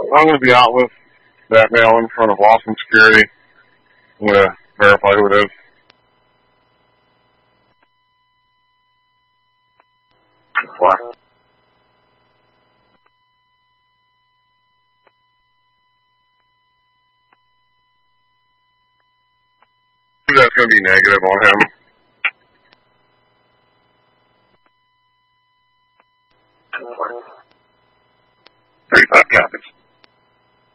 I'm going to be out with that male in front of Lawson Security. I'm going to verify who it is. What? That's going to be negative on him.